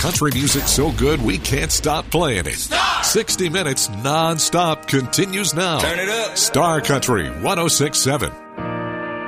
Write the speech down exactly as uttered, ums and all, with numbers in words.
Country music so good we can't stop playing it. Star! sixty minutes non-stop continues now. Turn it up. Star Country one oh six point seven.